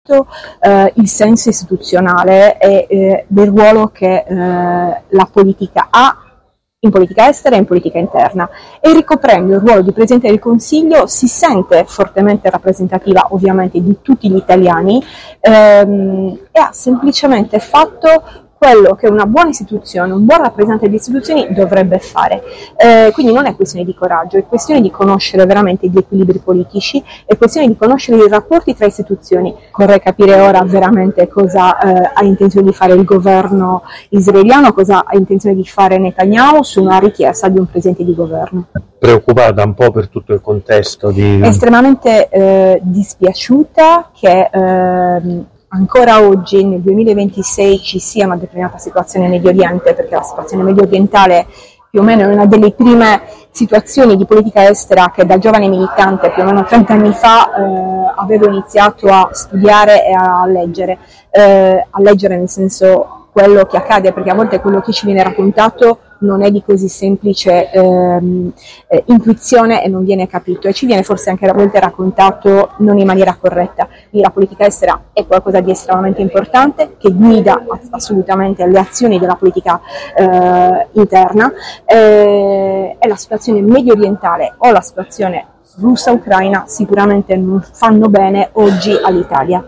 fatto il senso istituzionale e del ruolo che la politica ha in politica estera e in politica interna, e ricoprendo il ruolo di Presidente del Consiglio si sente fortemente rappresentativa ovviamente di tutti gli italiani, e ha semplicemente fatto quello che una buona istituzione, un buon rappresentante di istituzioni dovrebbe fare. Quindi non è questione di coraggio, è questione di conoscere veramente gli equilibri politici, è questione di conoscere i rapporti tra istituzioni. Vorrei capire ora veramente cosa ha intenzione di fare il governo israeliano, cosa ha intenzione di fare Netanyahu su una richiesta di un presidente di governo. Preoccupata un po' per tutto il contesto di... Estremamente dispiaciuta che ancora oggi, nel 2026, ci sia una determinata situazione in Medio Oriente, perché la situazione medio orientale più o meno è una delle prime situazioni di politica estera che da giovane militante, più o meno 30 anni fa, avevo iniziato a studiare e a leggere nel senso quello che accade, perché a volte quello che ci viene raccontato non è di così semplice intuizione e non viene capito, e ci viene forse anche a volte raccontato non in maniera corretta. Quindi la politica estera è qualcosa di estremamente importante che guida assolutamente le azioni della politica interna, e la situazione medio orientale o la situazione russa-ucraina sicuramente non fanno bene oggi all'Italia.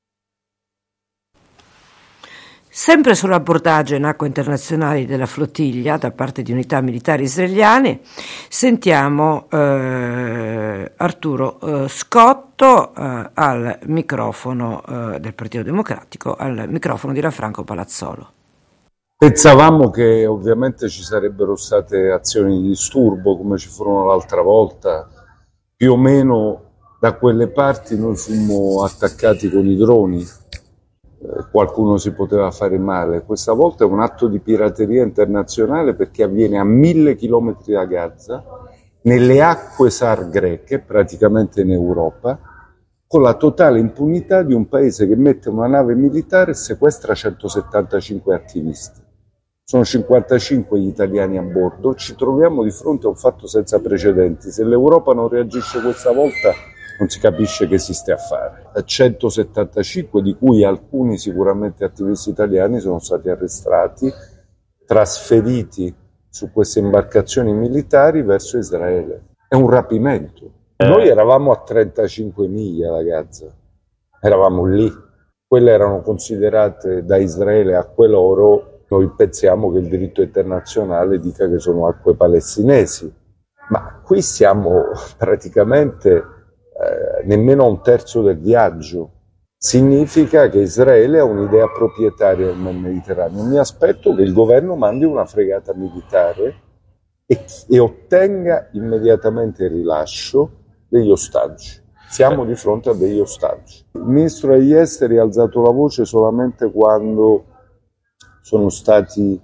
Sempre sull'abbordaggio in acque internazionali della flottiglia da parte di unità militari israeliane, sentiamo Arturo Scotto al microfono del Partito Democratico, al microfono di Gianfranco Palazzolo. Pensavamo che ovviamente ci sarebbero state azioni di disturbo come ci furono l'altra volta, più o meno da quelle parti noi fummo attaccati con i droni. Qualcuno si poteva fare male. Questa volta è un atto di pirateria internazionale perché avviene a 1000 chilometri da Gaza, nelle acque SAR greche, praticamente in Europa, con la totale impunità di un paese che mette una nave militare e sequestra 175 attivisti. Sono 55 gli italiani a bordo. Ci troviamo di fronte a un fatto senza precedenti. Se l'Europa non reagisce questa volta, non si capisce che si stia a fare. 175, di cui alcuni sicuramente attivisti italiani, sono stati arrestati, trasferiti su queste imbarcazioni militari verso Israele. È un rapimento. Noi eravamo a 35 miglia da Gaza, eravamo lì. Quelle erano considerate da Israele acque loro. Noi pensiamo che il diritto internazionale dica che sono acque palestinesi, ma qui siamo praticamente nemmeno a un terzo del viaggio. Significa che Israele ha un'idea proprietaria del Mediterraneo. Mi aspetto che il governo mandi una fregata militare e ottenga immediatamente il rilascio degli ostaggi. Siamo di fronte a degli ostaggi. Il ministro degli esteri ha alzato la voce solamente quando sono stati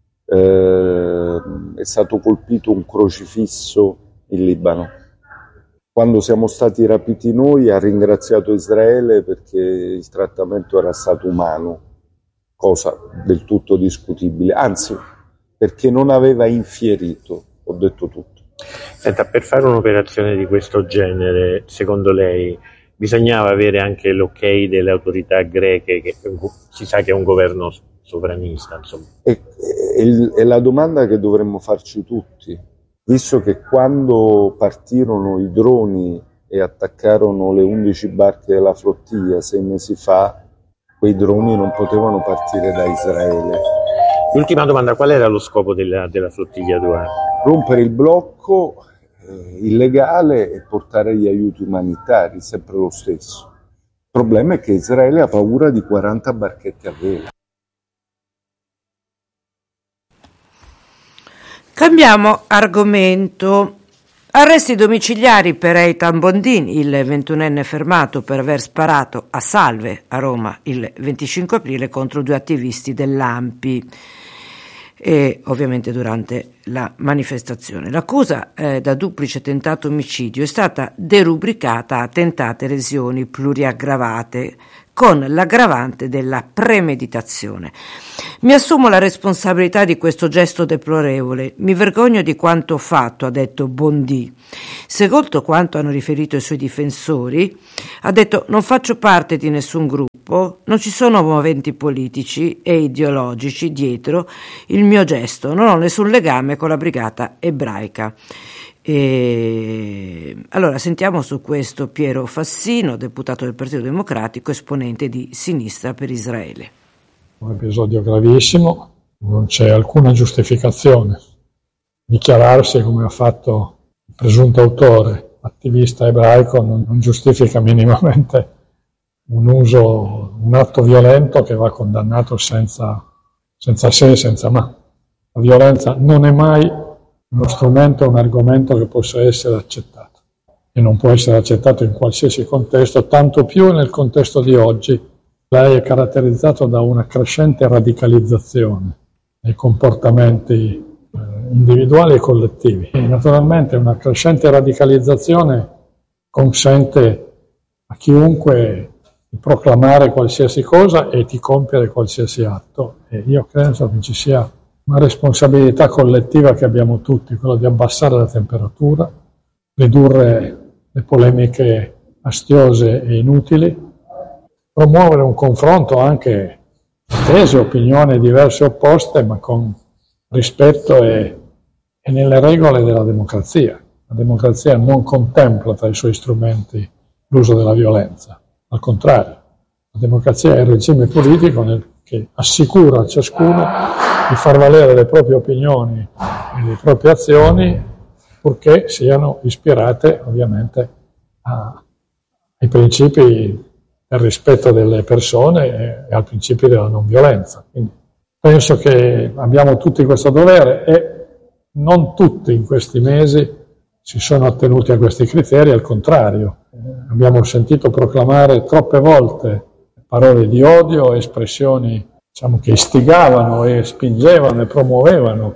è stato colpito un crocifisso in Libano. Quando siamo stati rapiti noi ha ringraziato Israele perché il trattamento era stato umano, cosa del tutto discutibile, anzi perché non aveva infierito, ho detto tutto. Senta, per fare un'operazione di questo genere, secondo lei, bisognava avere anche l'ok delle autorità greche, che si sa che è un governo sovranista, insomma. È la domanda che dovremmo farci tutti. Visto che quando partirono i droni e attaccarono le 11 barche della flottiglia 6 mesi fa, quei droni non potevano partire da Israele. L'ultima domanda, qual era lo scopo della flottiglia Duarte? Rompere il blocco illegale e portare gli aiuti umanitari, sempre lo stesso. Il problema è che Israele ha paura di 40 barchette a vela. Cambiamo argomento. Arresti domiciliari per Eitan Bondin, il 21enne fermato per aver sparato a salve a Roma il 25 aprile contro 2 attivisti dell'ANPI, e ovviamente durante la manifestazione. L'accusa da duplice tentato omicidio è stata derubricata a tentate lesioni pluriaggravate con l'aggravante della premeditazione. Mi assumo la responsabilità di questo gesto deplorevole, mi vergogno di quanto ho fatto, ha detto Bondi. Secondo quanto hanno riferito i suoi difensori, ha detto: non faccio parte di nessun gruppo, non ci sono moventi politici e ideologici dietro il mio gesto, non ho nessun legame con la brigata ebraica. Allora sentiamo su questo Piero Fassino, deputato del Partito Democratico, esponente di Sinistra per Israele. Un episodio gravissimo, non c'è alcuna giustificazione. Dichiararsi come ha fatto il presunto autore, attivista ebraico, non giustifica minimamente un atto violento che va condannato senza se e senza ma. La violenza non è mai uno strumento, un argomento che possa essere accettato, e non può essere accettato in qualsiasi contesto, tanto più nel contesto di oggi. Lei è caratterizzato da una crescente radicalizzazione nei comportamenti individuali e collettivi. E naturalmente una crescente radicalizzazione consente a chiunque di proclamare qualsiasi cosa e di compiere qualsiasi atto, e io credo che ci sia una responsabilità collettiva che abbiamo tutti, quello di abbassare la temperatura, ridurre le polemiche astiose e inutili, promuovere un confronto anche tesi, opinioni diverse e opposte, ma con rispetto e nelle regole della democrazia. La democrazia non contempla tra i suoi strumenti l'uso della violenza, al contrario, la democrazia è il regime politico che assicura a ciascuno di far valere le proprie opinioni e le proprie azioni, purché siano ispirate ovviamente ai principi del rispetto delle persone e al principio della non violenza. Quindi penso che abbiamo tutti questo dovere, e non tutti in questi mesi si sono attenuti a questi criteri, al contrario. Abbiamo sentito proclamare troppe volte parole di odio, espressioni che istigavano e spingevano e promuovevano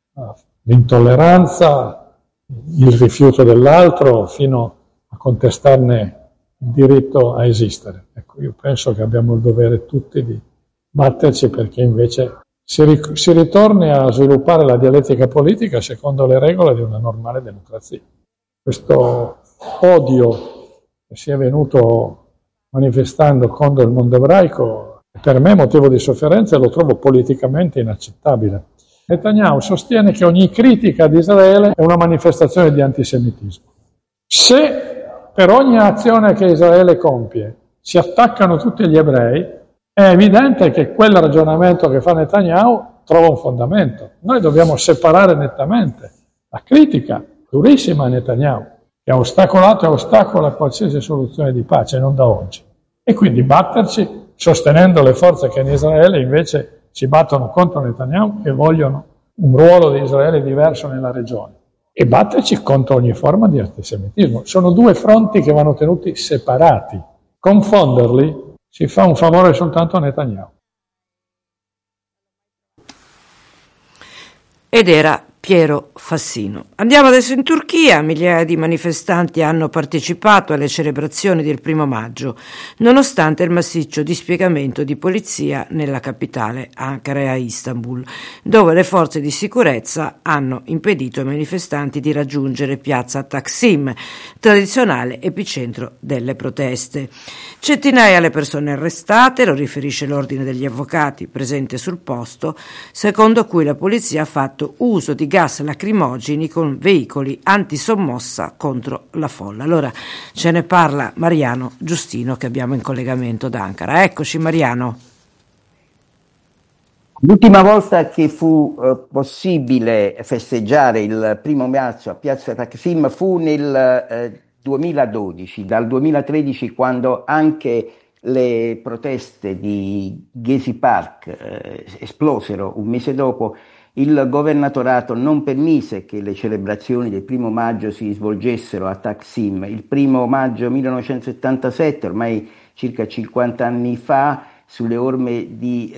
l'intolleranza, il rifiuto dell'altro, fino a contestarne il diritto a esistere. Ecco, io penso che abbiamo il dovere tutti di batterci perché invece si ritorni a sviluppare la dialettica politica secondo le regole di una normale democrazia. Questo odio che si è venuto manifestando contro il mondo ebraico è per me motivo di sofferenza e lo trovo politicamente inaccettabile. Netanyahu sostiene che ogni critica ad Israele è una manifestazione di antisemitismo. Se per ogni azione che Israele compie si attaccano tutti gli ebrei, è evidente che quel ragionamento che fa Netanyahu trova un fondamento. Noi dobbiamo separare nettamente la critica durissima a Netanyahu, che ha ostacolato e ostacola qualsiasi soluzione di pace, non da oggi, e quindi batterci sostenendo le forze che in Israele invece si battono contro Netanyahu e vogliono un ruolo di Israele diverso nella regione, e batterci contro ogni forma di antisemitismo. Sono due fronti che vanno tenuti separati. Confonderli si fa un favore soltanto a Netanyahu. Ed era Piero Fassino. Andiamo adesso in Turchia. Migliaia di manifestanti hanno partecipato alle celebrazioni del 1° maggio, nonostante il massiccio dispiegamento di polizia nella capitale, Ankara e a Istanbul, dove le forze di sicurezza hanno impedito ai manifestanti di raggiungere piazza Taksim, tradizionale epicentro delle proteste. Centinaia le persone arrestate, lo riferisce l'ordine degli avvocati presente sul posto, secondo cui la polizia ha fatto uso di gas lacrimogeni con veicoli antisommossa contro la folla. Allora ce ne parla Mariano Giustino, che abbiamo in collegamento da Ankara. Eccoci Mariano. L'ultima volta che fu possibile festeggiare il 1° maggio a piazza Taksim fu nel 2012, dal 2013, quando anche le proteste di Gezi Park esplosero un mese dopo. Il governatorato non permise che le celebrazioni del 1° maggio si svolgessero a Taksim. Il 1° maggio 1977, ormai circa 50 anni fa, sulle orme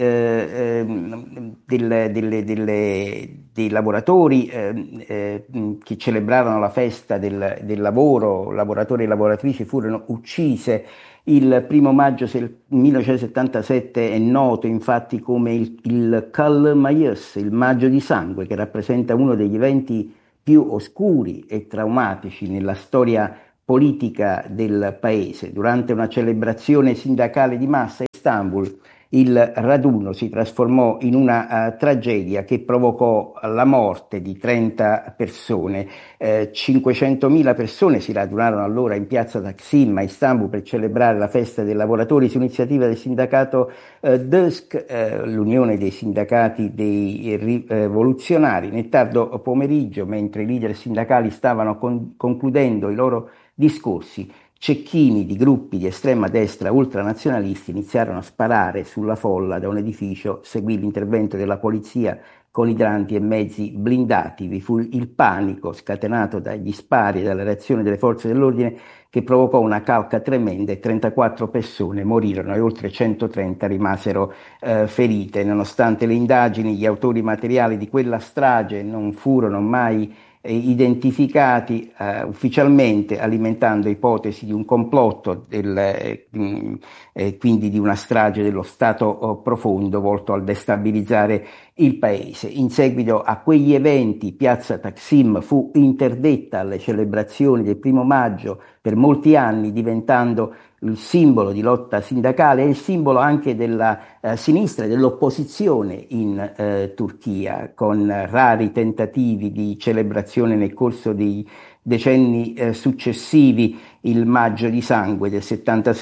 dei lavoratori che celebravano la festa del lavoro. Lavoratori e lavoratrici furono uccise. Il 1° maggio 1977 è noto infatti come il Karl Mayes, il maggio di sangue, che rappresenta uno degli eventi più oscuri e traumatici nella storia politica del paese. Durante una celebrazione sindacale di massa a Istanbul, il raduno si trasformò in una tragedia che provocò la morte di 30 persone. 500.000 persone si radunarono allora in piazza Taksim a Istanbul per celebrare la festa dei lavoratori su iniziativa del sindacato DÖSK, l'unione dei sindacati dei rivoluzionari. Nel tardo pomeriggio, mentre i leader sindacali stavano concludendo i loro discorsi, cecchini di gruppi di estrema destra ultranazionalisti iniziarono a sparare sulla folla da un edificio. Seguì l'intervento della polizia con idranti e mezzi blindati. Vi fu il panico scatenato dagli spari e dalla reazione delle forze dell'ordine che provocò una calca tremenda e 34 persone morirono e oltre 130 rimasero ferite. Nonostante le indagini, gli autori materiali di quella strage non furono mai identificati ufficialmente, alimentando ipotesi di un complotto, quindi di una strage dello Stato profondo volto a destabilizzare il paese. In seguito a quegli eventi, piazza Taksim fu interdetta alle celebrazioni del 1° maggio per molti anni, diventando il simbolo di lotta sindacale e il simbolo anche della sinistra e dell'opposizione in Turchia, con rari tentativi di celebrazione nel corso dei decenni successivi. Il maggio di sangue del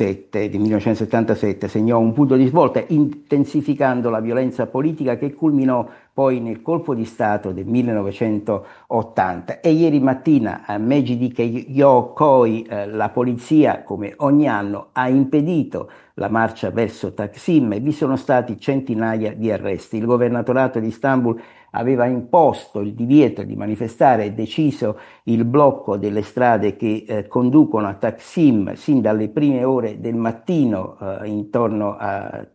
1977 segnò un punto di svolta, intensificando la violenza politica che culminò poi nel colpo di Stato del 1980. E ieri mattina a Mecidiköy la polizia, come ogni anno, ha impedito la marcia verso Taksim e vi sono stati centinaia di arresti. Il governatorato di Istanbul aveva imposto il divieto di manifestare e deciso il blocco delle strade che conducono a Taksim sin dalle prime ore del mattino intorno al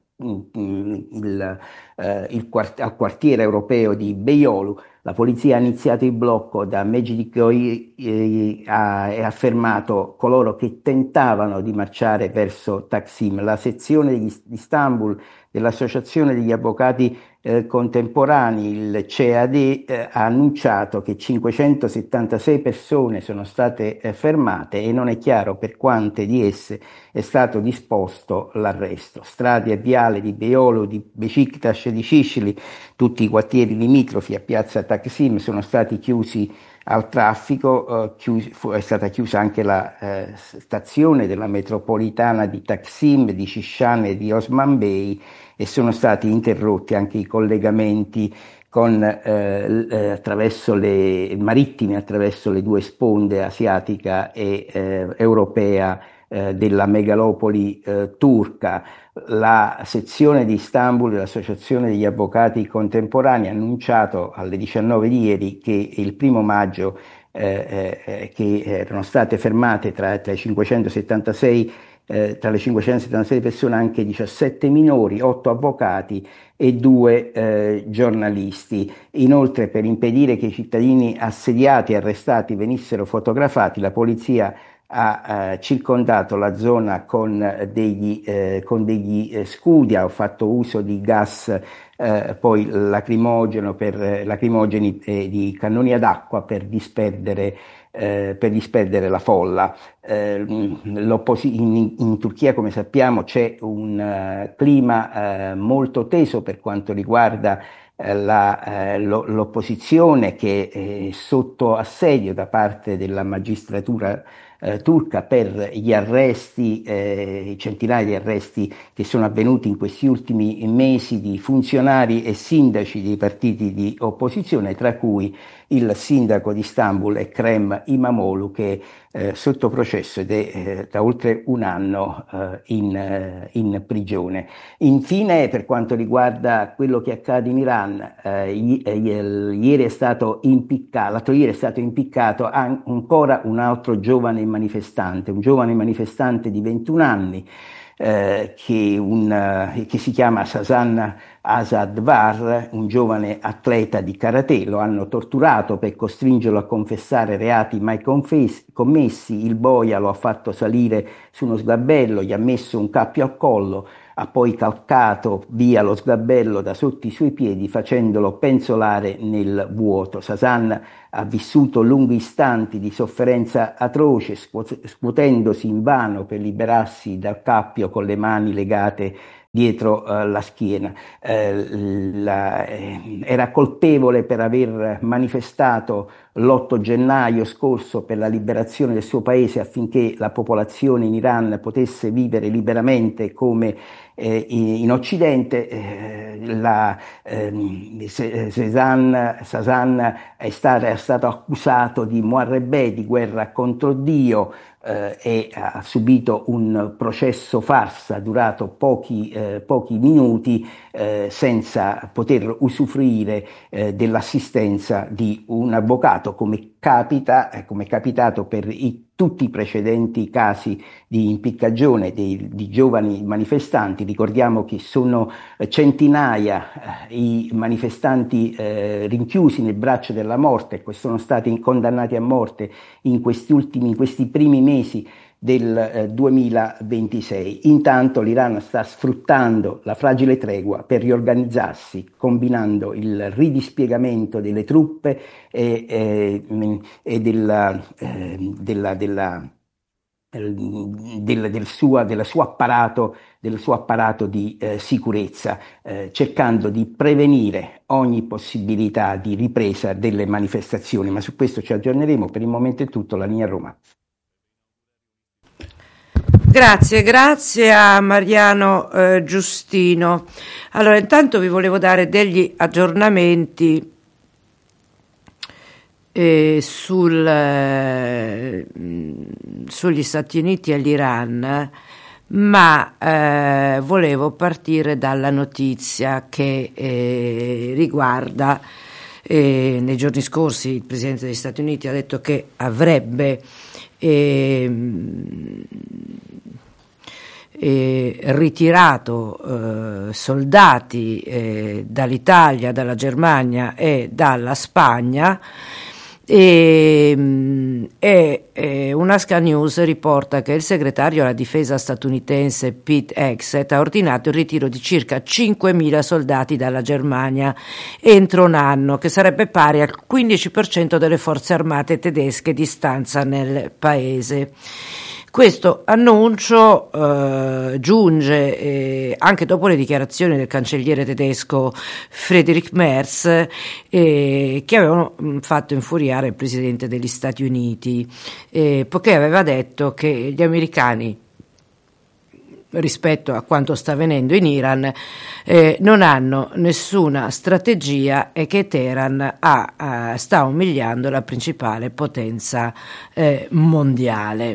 quartiere europeo di Beyoğlu. La polizia ha iniziato il blocco da Mecidiköy e ha fermato coloro che tentavano di marciare verso Taksim. La sezione di Istanbul dell'Associazione degli Avvocati Contemporanei, il CEAD, ha annunciato che 576 persone sono state fermate e non è chiaro per quante di esse è stato disposto l'arresto. Strade e viale di Beyoğlu, di Beşiktaş e di Şişli, tutti i quartieri limitrofi a piazza Taksim, sono stati chiusi al traffico. È stata chiusa anche la stazione della metropolitana di Taksim, di Şişhane e di Osman Bey, e sono stati interrotti anche i collegamenti attraverso le marittime, attraverso le due sponde asiatica e europea della megalopoli turca. La sezione di Istanbul dell'Associazione degli Avvocati Contemporanei ha annunciato alle 19 di ieri che il 1° maggio che erano state fermate tra le 576 persone anche 17 minori, 8 avvocati e 2 giornalisti. Inoltre, per impedire che i cittadini assediati e arrestati venissero fotografati, la polizia ha circondato la zona con degli scudi, ha fatto uso di gas poi lacrimogeni di cannoni ad acqua per disperdere la folla. In Turchia, come sappiamo, c'è un clima molto teso per quanto riguarda l'opposizione, che è sotto assedio da parte della magistratura turca per gli arresti, centinaia di arresti che sono avvenuti in questi ultimi mesi di funzionari e sindaci dei partiti di opposizione, tra cui il sindaco di Istanbul, Ekrem İmamoğlu, che è sotto processo ed è da oltre un anno in prigione. Infine, per quanto riguarda quello che accade in Iran, ieri è stato impiccato, l'altro ieri è stato impiccato ancora un altro giovane manifestante di 21 anni, che si chiama Sazan Asadvar, un giovane atleta di karate. Lo hanno torturato per costringerlo a confessare reati mai commessi. Il boia lo ha fatto salire su uno sgabello, gli ha messo un cappio al collo, ha poi calcato via lo sgabello da sotto i suoi piedi facendolo penzolare nel vuoto. Sazan ha vissuto lunghi istanti di sofferenza atroce, scuotendosi invano per liberarsi dal cappio con le mani legate dietro la schiena. Era colpevole per aver manifestato l'8 gennaio scorso per la liberazione del suo paese affinché la popolazione in Iran potesse vivere liberamente come in Occidente. Sazan è stato accusato di muharebe, di guerra contro Dio, e ha subito un processo farsa durato pochi minuti, senza poter usufruire dell'assistenza di un avvocato, come è capitato per tutti i precedenti casi di impiccagione di giovani manifestanti. Ricordiamo che sono centinaia i manifestanti rinchiusi nel braccio della morte, e sono stati condannati a morte in questi primi mesi del 2026. Intanto l'Iran sta sfruttando la fragile tregua per riorganizzarsi, combinando il ridispiegamento delle truppe e del suo apparato di sicurezza, cercando di prevenire ogni possibilità di ripresa delle manifestazioni. Ma su questo ci aggiorneremo. Per il momento è tutto. La linea a Roma. Grazie a Mariano Giustino. Allora, intanto vi volevo dare degli aggiornamenti sugli Stati Uniti e l'Iran, ma volevo partire dalla notizia che riguarda nei giorni scorsi il Presidente degli Stati Uniti ha detto che avrebbe ritirato soldati dall'Italia, dalla Germania e dalla Spagna, e una Sky News riporta che il segretario alla difesa statunitense Pete Hegseth ha ordinato il ritiro di circa 5.000 soldati dalla Germania entro un anno, che sarebbe pari al 15% delle forze armate tedesche di stanza nel paese. Questo annuncio giunge anche dopo le dichiarazioni del cancelliere tedesco Friedrich Merz, che avevano fatto infuriare il presidente degli Stati Uniti, poiché aveva detto che gli americani, rispetto a quanto sta avvenendo in Iran, non hanno nessuna strategia e che Teheran sta umiliando la principale potenza mondiale.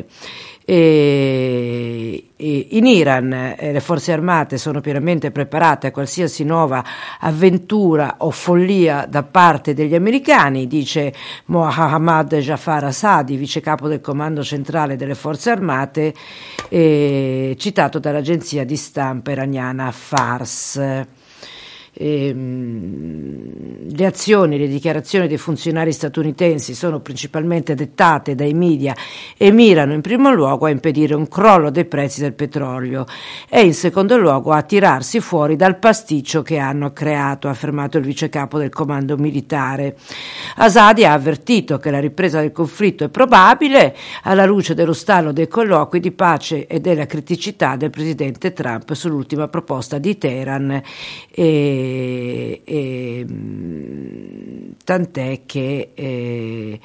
In Iran le forze armate sono pienamente preparate a qualsiasi nuova avventura o follia da parte degli americani, dice Mohammad Jafar Assadi, vice capo del comando centrale delle forze armate, citato dall'agenzia di stampa iraniana Fars. Le azioni, le dichiarazioni dei funzionari statunitensi sono principalmente dettate dai media e mirano in primo luogo a impedire un crollo dei prezzi del petrolio e in secondo luogo a tirarsi fuori dal pasticcio che hanno creato, ha affermato il vice capo del comando militare. Assadi ha avvertito che la ripresa del conflitto è probabile alla luce dello stallo dei colloqui di pace e della criticità del presidente Trump sull'ultima proposta di Teheran, tant'è che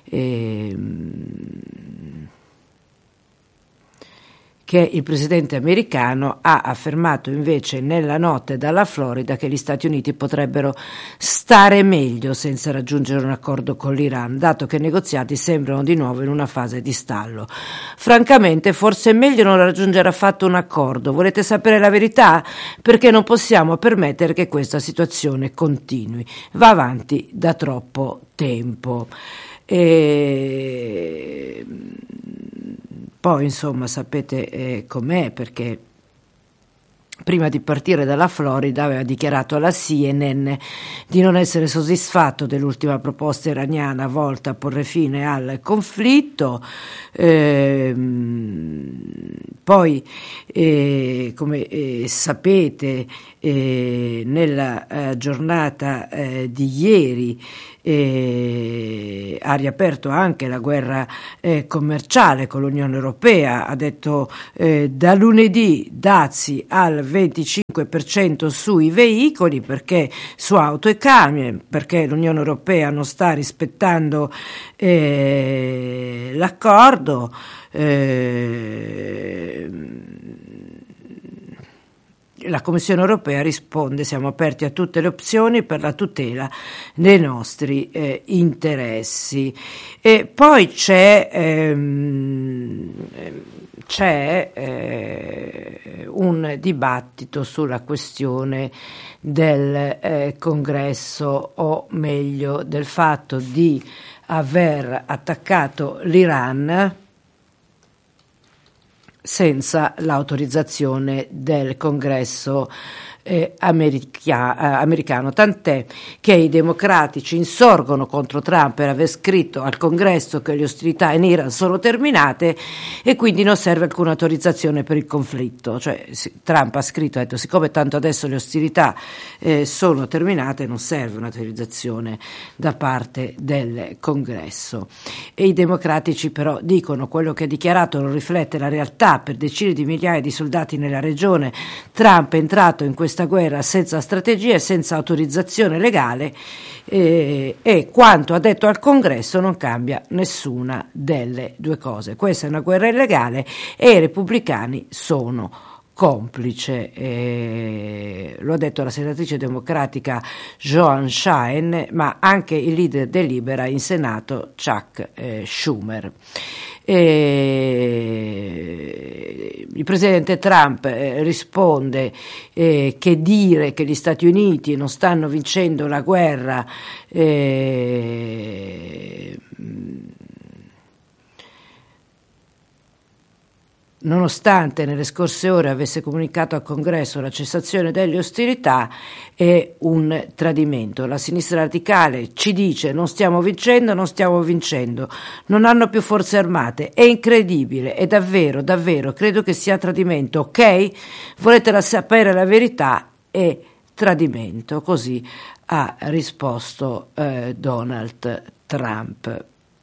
il presidente americano ha affermato invece nella notte dalla Florida che gli Stati Uniti potrebbero stare meglio senza raggiungere un accordo con l'Iran, dato che i negoziati sembrano di nuovo in una fase di stallo. Francamente, forse è meglio non raggiungere affatto un accordo. Volete sapere la verità? Perché non possiamo permettere che questa situazione continui. Va avanti da troppo tempo. Poi insomma sapete com'è, perché prima di partire dalla Florida, aveva dichiarato alla CNN di non essere soddisfatto dell'ultima proposta iraniana volta a porre fine al conflitto. Poi, come sapete, nella giornata di ieri ha riaperto anche la guerra commerciale con l'Unione Europea. Ha detto da lunedì dazi al 25% sui veicoli, perché su auto e camion, perché l'Unione Europea non sta rispettando l'accordo. La Commissione Europea risponde: siamo aperti a tutte le opzioni per la tutela dei nostri interessi. E poi c'è un dibattito sulla questione del congresso, o meglio del fatto di aver attaccato l'Iran senza l'autorizzazione del congresso americano, tant'è che i democratici insorgono contro Trump per aver scritto al congresso che le ostilità in Iran sono terminate e quindi non serve alcuna autorizzazione per il conflitto. Cioè, Trump ha scritto, ha detto: siccome tanto adesso le ostilità sono terminate, non serve un'autorizzazione da parte del congresso. E i democratici però dicono: quello che ha dichiarato non riflette la realtà per decine di migliaia di soldati nella regione. Trump è entrato in questa guerra senza strategia e senza autorizzazione legale, e quanto ha detto al congresso non cambia nessuna delle due cose. Questa è una guerra illegale e i repubblicani sono complice. Lo ha detto la senatrice democratica Joan Shine, ma anche il leader del Libera in Senato Chuck Schumer. Il presidente Trump risponde che dire che gli Stati Uniti non stanno vincendo la guerra nonostante nelle scorse ore avesse comunicato al Congresso la cessazione delle ostilità, è un tradimento. La sinistra radicale ci dice: non stiamo vincendo, non hanno più forze armate, è incredibile, è davvero, credo che sia tradimento. Ok? Volete sapere la verità? È tradimento. Così ha risposto Donald Trump.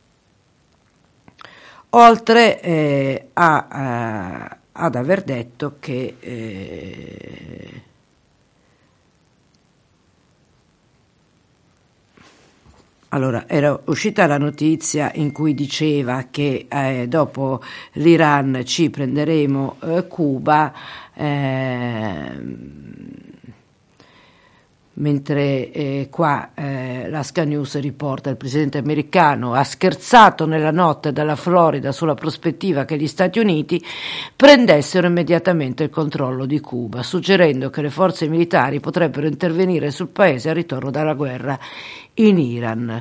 Oltre ad aver detto che allora era uscita la notizia in cui diceva che dopo l'Iran ci prenderemo Cuba, mentre qua la Sky News riporta: il presidente americano ha scherzato nella notte dalla Florida sulla prospettiva che gli Stati Uniti prendessero immediatamente il controllo di Cuba, suggerendo che le forze militari potrebbero intervenire sul paese al ritorno dalla guerra in Iran.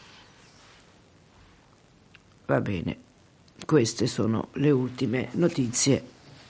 Va bene, queste sono le ultime notizie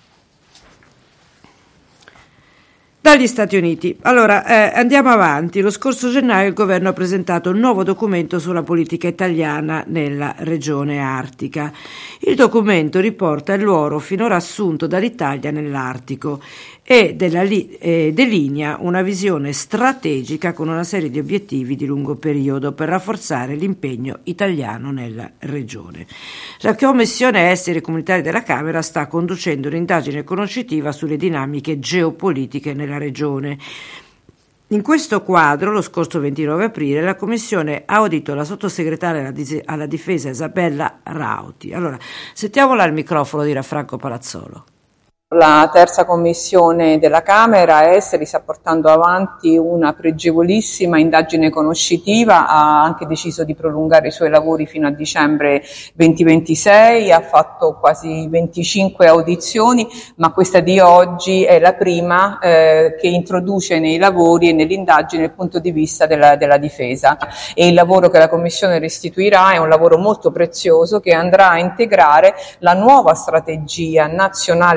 dagli Stati Uniti. Allora, andiamo avanti. Lo scorso gennaio il governo ha presentato un nuovo documento sulla politica italiana nella regione artica. Il documento riporta il ruolo finora assunto dall'Italia nell'Artico e delinea una visione strategica con una serie di obiettivi di lungo periodo per rafforzare l'impegno italiano nella regione. La Commissione Esteri Comunitari della Camera sta conducendo un'indagine conoscitiva sulle dinamiche geopolitiche nella regione. In questo quadro, lo scorso 29 aprile, la Commissione ha audito la sottosegretaria alla Difesa Isabella Rauti. Allora, sentiamola al microfono di Franco Palazzolo. La terza commissione della Camera Esteri sta portando avanti una pregevolissima indagine conoscitiva, ha anche deciso di prolungare i suoi lavori fino a dicembre 2026, ha fatto quasi 25 audizioni, ma questa di oggi è la prima che introduce nei lavori e nell'indagine il punto di vista della difesa, e il lavoro che la Commissione restituirà è un lavoro molto prezioso che andrà a integrare la nuova strategia nazionale italiana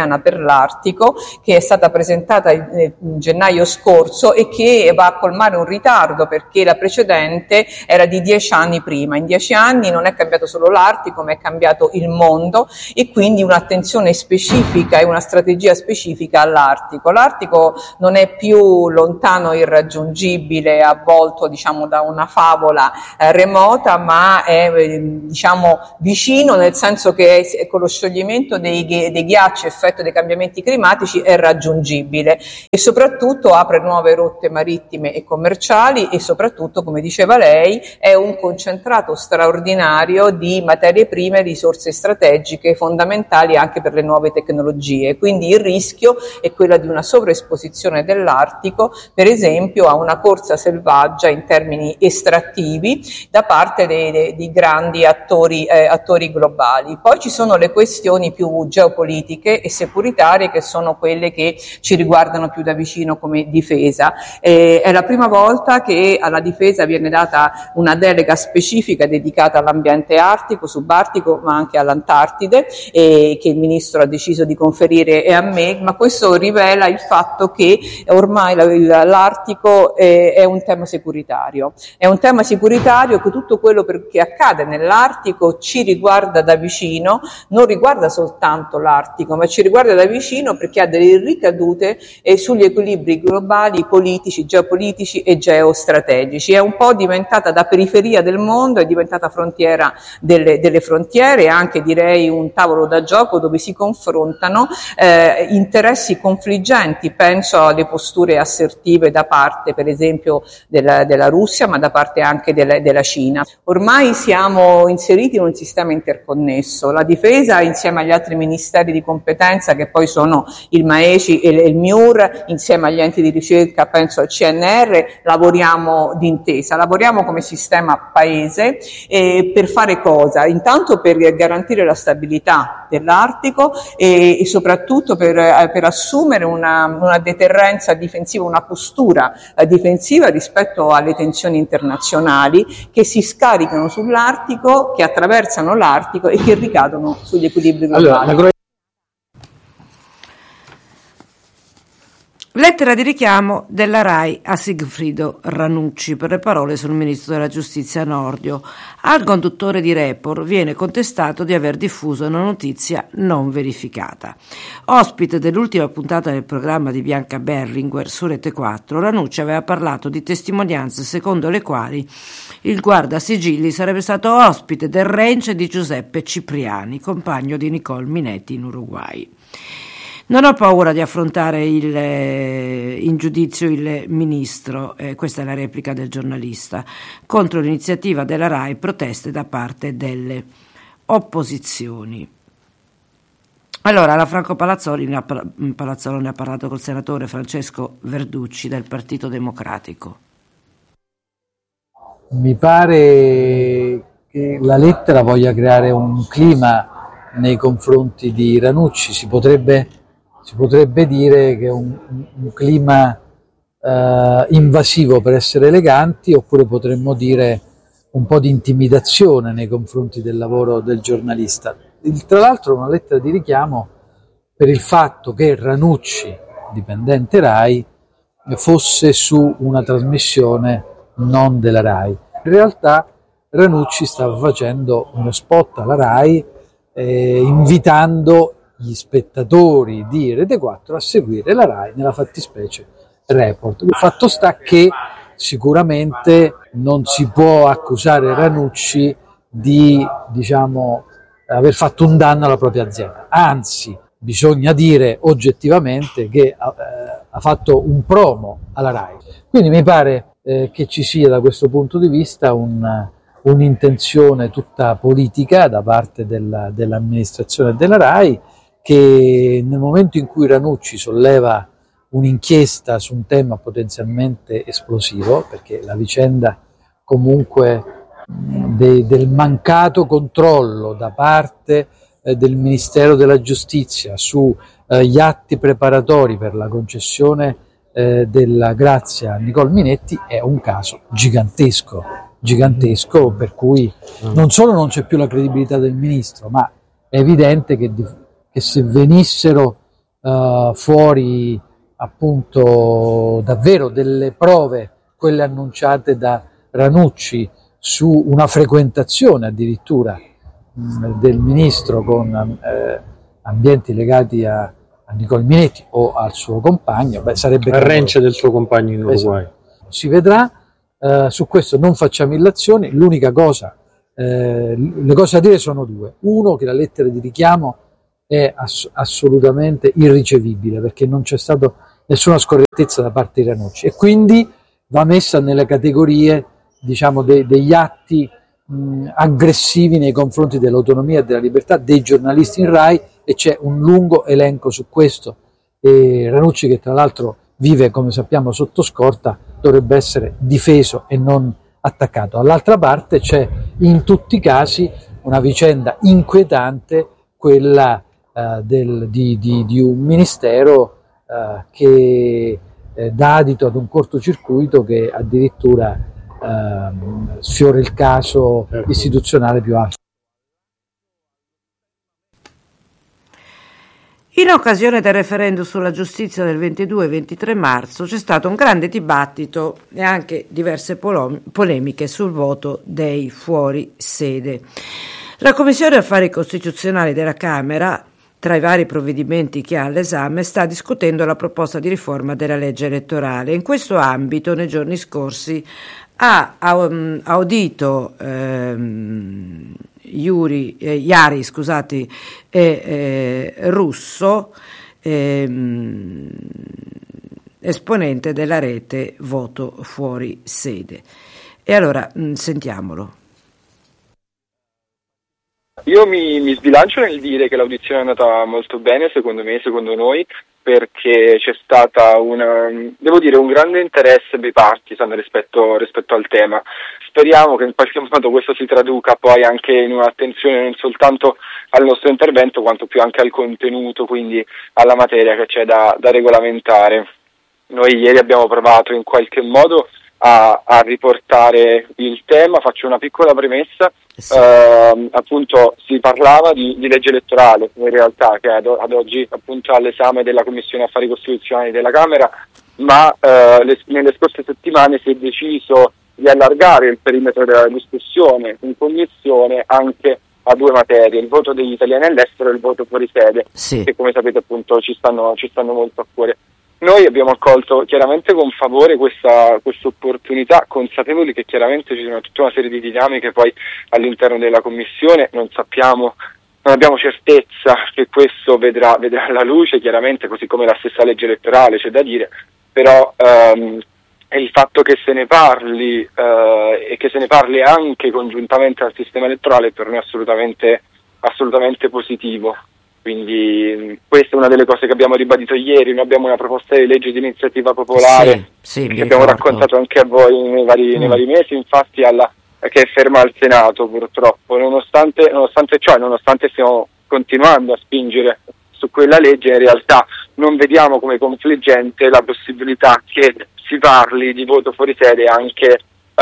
italiana per l'Artico, che è stata presentata in gennaio scorso e che va a colmare un ritardo, perché la precedente era di 10 anni prima. In 10 anni non è cambiato solo l'Artico, ma è cambiato il mondo, e quindi un'attenzione specifica e una strategia specifica all'Artico. L'Artico non è più lontano e irraggiungibile, avvolto diciamo da una favola remota, ma è diciamo vicino, nel senso che con lo scioglimento dei ghiacci effetto dei cambiamenti climatici è raggiungibile, e soprattutto apre nuove rotte marittime e commerciali, e soprattutto, come diceva lei, è un concentrato straordinario di materie prime e risorse strategiche fondamentali anche per le nuove tecnologie. Quindi il rischio è quella di una sovraesposizione dell'Artico, per esempio, a una corsa selvaggia in termini estrattivi da parte di grandi attori globali. Poi ci sono le questioni più geopolitiche e securitarie, che sono quelle che ci riguardano più da vicino come difesa. È la prima volta che alla difesa viene data una delega specifica dedicata all'ambiente artico, subartico, ma anche all'Antartide, che il Ministro ha deciso di conferire a me, ma questo rivela il fatto che ormai l'Artico è un tema securitario. È un tema securitario che tutto quello che accade nell'Artico ci riguarda da vicino, non riguarda soltanto l'Artico, ma ci riguarda da vicino perché ha delle ricadute sugli equilibri globali, politici, geopolitici e geostrategici. È un po' diventata da periferia del mondo, è diventata frontiera delle frontiere, e anche direi un tavolo da gioco dove si confrontano interessi confliggenti. Penso alle posture assertive da parte, per esempio, della Russia, ma da parte anche della Cina. Ormai siamo inseriti in un sistema interconnesso. La difesa, insieme agli altri ministeri di competenza, che poi sono il MAECI e il MIUR, insieme agli enti di ricerca, penso al CNR, lavoriamo d'intesa, lavoriamo come sistema paese, per fare cosa? Intanto per garantire la stabilità dell'Artico e soprattutto per assumere una deterrenza difensiva, una postura difensiva rispetto alle tensioni internazionali che si scaricano sull'Artico, che attraversano l'Artico e che ricadono sugli equilibri globali. Lettera di richiamo della RAI a Sigfrido Ranucci per le parole sul ministro della giustizia Nordio. Al conduttore di Report viene contestato di aver diffuso una notizia non verificata. Ospite dell'ultima puntata del programma di Bianca Berlinguer su Rete 4, Ranucci aveva parlato di testimonianze secondo le quali il guardasigilli sarebbe stato ospite del ranch di Giuseppe Cipriani, compagno di Nicole Minetti in Uruguay. Non ho paura di affrontare in giudizio il ministro, questa è la replica del giornalista, contro l'iniziativa della RAI, proteste da parte delle opposizioni. Allora, la Franco Palazzolo ne ha parlato col senatore Francesco Verducci del Partito Democratico. Mi pare che la lettera voglia creare un clima nei confronti di Ranucci, si potrebbe dire che è un clima invasivo per essere eleganti, oppure potremmo dire un po' di intimidazione nei confronti del lavoro del giornalista. Tra l'altro una lettera di richiamo per il fatto che Ranucci, dipendente RAI, fosse su una trasmissione non della RAI. In realtà Ranucci stava facendo uno spot alla RAI invitando gli spettatori di Rete 4 a seguire la RAI, nella fattispecie Report. Il fatto sta che sicuramente non si può accusare Ranucci di, aver fatto un danno alla propria azienda, anzi bisogna dire oggettivamente che ha fatto un promo alla RAI. Quindi mi pare che ci sia da questo punto di vista un'intenzione tutta politica da parte dell'amministrazione della RAI, che nel momento in cui Ranucci solleva un'inchiesta su un tema potenzialmente esplosivo, perché la vicenda comunque del mancato controllo da parte del Ministero della Giustizia sugli atti preparatori per la concessione della grazia a Nicole Minetti è un caso gigantesco, per cui non solo non c'è più la credibilità del Ministro, ma è evidente che se venissero fuori appunto davvero delle prove, quelle annunciate da Ranucci, su una frequentazione addirittura del ministro con ambienti legati a Nicole Minetti o al suo compagno, sarebbe a Rence del suo compagno in Uruguay. Esatto. Si vedrà, su questo non facciamo illazioni. L'unica cosa, le cose da dire sono due: uno, che la lettera di richiamo è assolutamente irricevibile, perché non c'è stata nessuna scorrettezza da parte di Ranucci, e quindi va messa nelle categorie, diciamo, degli atti aggressivi nei confronti dell'autonomia e della libertà dei giornalisti in Rai, e c'è un lungo elenco su questo, e Ranucci, che tra l'altro vive, come sappiamo, sotto scorta, dovrebbe essere difeso e non attaccato. All'altra parte c'è in tutti i casi una vicenda inquietante, quella di un ministero che dà adito ad un cortocircuito che addirittura sfiora il caso istituzionale più alto. In occasione del referendum sulla giustizia del 22 e 23 marzo c'è stato un grande dibattito e anche diverse polemiche sul voto dei fuori sede. La Commissione Affari Costituzionali della Camera, tra i vari provvedimenti che ha all'esame, sta discutendo la proposta di riforma della legge elettorale. In questo ambito, nei giorni scorsi, ha audito Iari e Russo, esponente della rete Voto Fuori Sede. E allora sentiamolo. Io mi sbilancio nel dire che l'audizione è andata molto bene, secondo me, secondo noi, perché c'è stata un grande interesse bipartisan rispetto al tema. Speriamo che in qualche modo questo si traduca poi anche in un'attenzione non soltanto al nostro intervento, quanto più anche al contenuto, quindi alla materia che c'è da regolamentare. Noi ieri abbiamo provato in qualche modo a riportare il tema. Faccio una piccola premessa. Sì. Appunto si parlava di legge elettorale, in realtà, che ad oggi appunto all'esame della Commissione Affari Costituzionali della Camera, ma nelle scorse settimane si è deciso di allargare il perimetro della discussione in commissione anche a due materie: il voto degli italiani all'estero e il voto fuori sede, sì, che come sapete appunto ci stanno molto a cuore. Noi abbiamo accolto chiaramente con favore questa opportunità, consapevoli che chiaramente ci sono tutta una serie di dinamiche poi all'interno della Commissione. Non abbiamo certezza che questo vedrà la luce, chiaramente, così come la stessa legge elettorale, c'è da dire, però è il fatto che se ne parli e che se ne parli anche congiuntamente al sistema elettorale per noi è assolutamente positivo. Quindi questa è una delle cose che abbiamo ribadito ieri. Noi abbiamo una proposta di legge di iniziativa popolare, sì, che abbiamo raccontato anche a voi nei vari mesi, infatti che è ferma al Senato purtroppo. Nonostante stiamo continuando a spingere su quella legge, in realtà non vediamo come confliggente la possibilità che si parli di voto fuori sede anche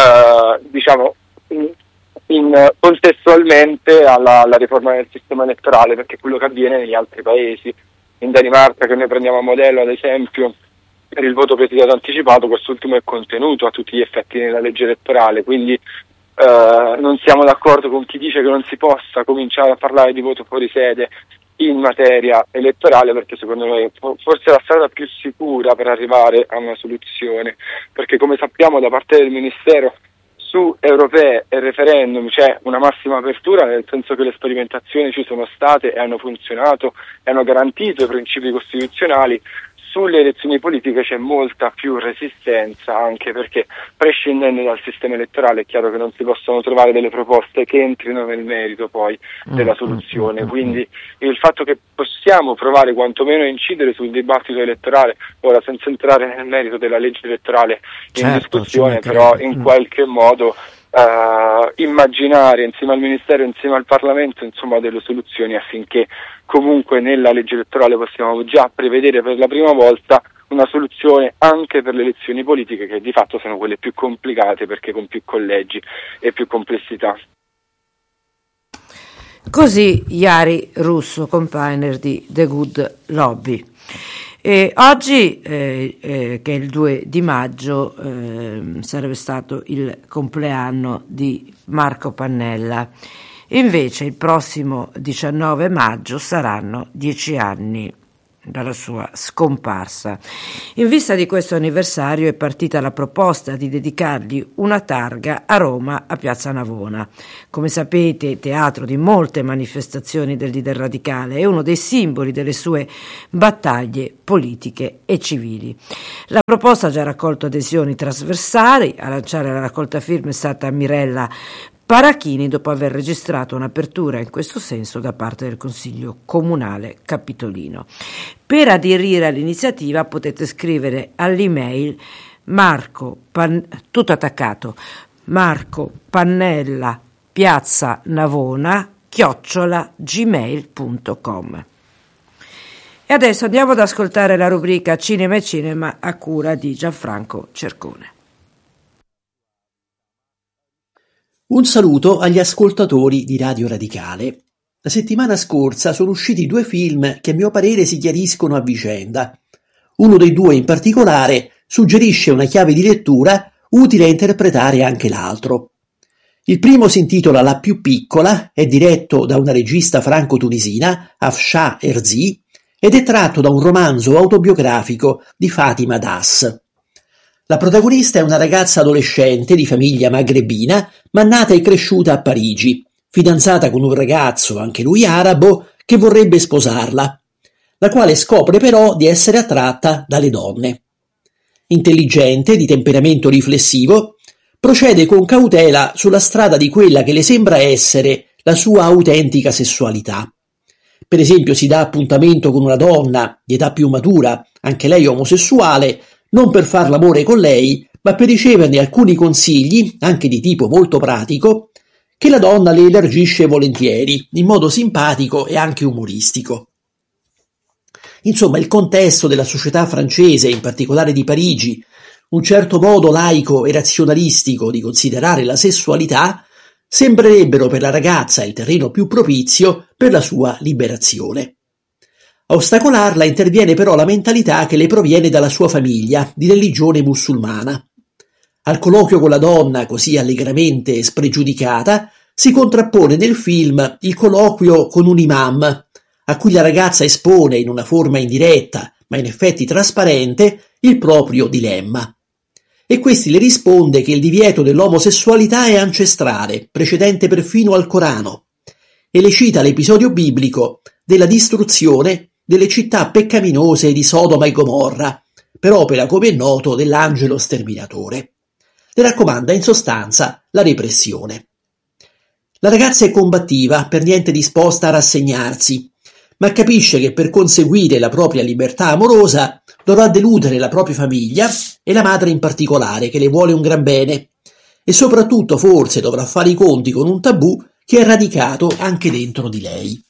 contestualmente alla riforma del sistema elettorale, perché è quello che avviene negli altri paesi. In Danimarca, che noi prendiamo a modello ad esempio per il voto presidiato anticipato, quest'ultimo è contenuto a tutti gli effetti nella legge elettorale, quindi non siamo d'accordo con chi dice che non si possa cominciare a parlare di voto fuori sede in materia elettorale, perché secondo noi forse è la strada più sicura per arrivare a una soluzione, perché come sappiamo da parte del Ministero su europee e referendum c'è una massima apertura, nel senso che le sperimentazioni ci sono state e hanno funzionato e hanno garantito i principi costituzionali. Sulle elezioni politiche c'è molta più resistenza, anche perché, prescindendo dal sistema elettorale, è chiaro che non si possono trovare delle proposte che entrino nel merito poi della soluzione. Quindi il fatto che possiamo provare quantomeno a incidere sul dibattito elettorale, ora senza entrare nel merito della legge elettorale in discussione, però in qualche modo immaginare insieme al Ministero, insieme al Parlamento, insomma, delle soluzioni affinché comunque nella legge elettorale possiamo già prevedere per la prima volta una soluzione anche per le elezioni politiche, che di fatto sono quelle più complicate perché con più collegi e più complessità. Così Iari Russo, compagner di The Good Lobby. E oggi, che è il 2 di maggio, sarebbe stato il compleanno di Marco Pannella. Invece il prossimo 19 maggio saranno 10 anni dalla sua scomparsa. In vista di questo anniversario è partita la proposta di dedicargli una targa a Roma, a Piazza Navona. Come sapete, teatro di molte manifestazioni del leader radicale, è uno dei simboli delle sue battaglie politiche e civili. La proposta ha già raccolto adesioni trasversali. A lanciare la raccolta firme è stata Mirella Parachini, dopo aver registrato un'apertura in questo senso da parte del Consiglio Comunale Capitolino. Per aderire all'iniziativa potete scrivere all'email tutto attaccato, Marco Pannella Piazza Navona @gmail.com. E adesso andiamo ad ascoltare la rubrica Cinema e Cinema a cura di Gianfranco Cercone. Un saluto agli ascoltatori di Radio Radicale. La settimana scorsa sono usciti 2 film che a mio parere si chiariscono a vicenda. Uno dei 2 in particolare suggerisce una chiave di lettura utile a interpretare anche l'altro. Il primo si intitola La più piccola, è diretto da una regista franco-tunisina, Afsha Erzi, ed è tratto da un romanzo autobiografico di Fatima Das. La protagonista è una ragazza adolescente di famiglia magrebina, ma nata e cresciuta a Parigi, fidanzata con un ragazzo, anche lui arabo, che vorrebbe sposarla, la quale scopre però di essere attratta dalle donne. Intelligente, di temperamento riflessivo, procede con cautela sulla strada di quella che le sembra essere la sua autentica sessualità. Per esempio si dà appuntamento con una donna di età più matura, anche lei omosessuale, non per far l'amore con lei, ma per riceverne alcuni consigli, anche di tipo molto pratico, che la donna le elargisce volentieri, in modo simpatico e anche umoristico. Insomma, il contesto della società francese, in particolare di Parigi, un certo modo laico e razionalistico di considerare la sessualità, sembrerebbero per la ragazza il terreno più propizio per la sua liberazione. A ostacolarla interviene però la mentalità che le proviene dalla sua famiglia, di religione musulmana. Al colloquio con la donna, così allegramente spregiudicata, si contrappone nel film il colloquio con un imam, a cui la ragazza espone in una forma indiretta, ma in effetti trasparente, il proprio dilemma. E questi le risponde che il divieto dell'omosessualità è ancestrale, precedente perfino al Corano, e le cita l'episodio biblico della distruzione delle città peccaminose di Sodoma e Gomorra, per opera, come è noto, dell'angelo sterminatore. Le raccomanda in sostanza la repressione. La ragazza è combattiva, per niente disposta a rassegnarsi, ma capisce che per conseguire la propria libertà amorosa dovrà deludere la propria famiglia e la madre in particolare, che le vuole un gran bene, e soprattutto forse dovrà fare i conti con un tabù che è radicato anche dentro di lei.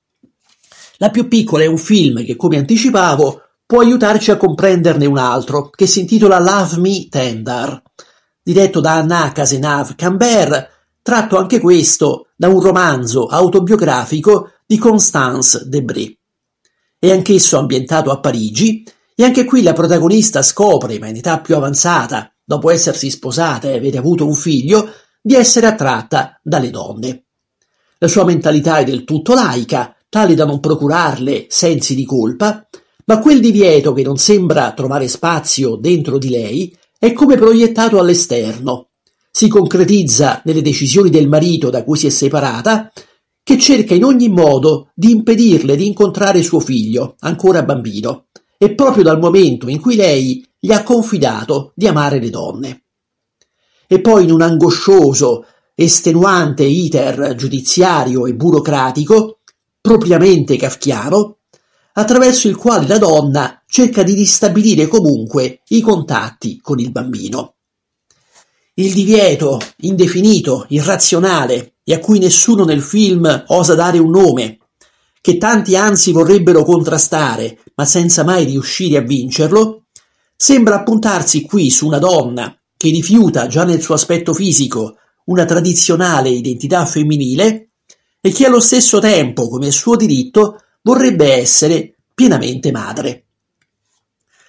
La più piccola è un film che, come anticipavo, può aiutarci a comprenderne un altro, che si intitola Love Me Tender, diretto da Anna Cazenave-Cambert, tratto anche questo da un romanzo autobiografico di Constance Debré. È anch'esso ambientato a Parigi, e anche qui la protagonista scopre, ma in età più avanzata, dopo essersi sposata e avere avuto un figlio, di essere attratta dalle donne. La sua mentalità è del tutto laica, tale da non procurarle sensi di colpa, ma quel divieto che non sembra trovare spazio dentro di lei è come proiettato all'esterno. Si concretizza nelle decisioni del marito da cui si è separata, che cerca in ogni modo di impedirle di incontrare suo figlio, ancora bambino, e proprio dal momento in cui lei gli ha confidato di amare le donne. E poi in un angoscioso, estenuante iter giudiziario e burocratico, propriamente kafkiano, attraverso il quale la donna cerca di ristabilire comunque i contatti con il bambino. Il divieto indefinito, irrazionale e a cui nessuno nel film osa dare un nome, che tanti anzi vorrebbero contrastare, ma senza mai riuscire a vincerlo, sembra appuntarsi qui su una donna che rifiuta già nel suo aspetto fisico una tradizionale identità femminile e che allo stesso tempo, come è suo diritto, vorrebbe essere pienamente madre.